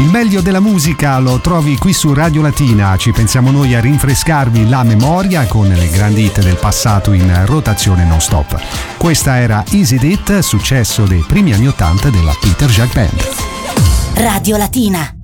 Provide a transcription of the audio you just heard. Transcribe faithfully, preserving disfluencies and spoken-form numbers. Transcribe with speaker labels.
Speaker 1: Il meglio della musica lo trovi qui su Radio Latina, ci pensiamo noi a rinfrescarvi la memoria con le grandi hit del passato in rotazione non stop. Questa era Easy It, successo dei primi anni ottanta della Peter Jacques Band.
Speaker 2: Radio Latina.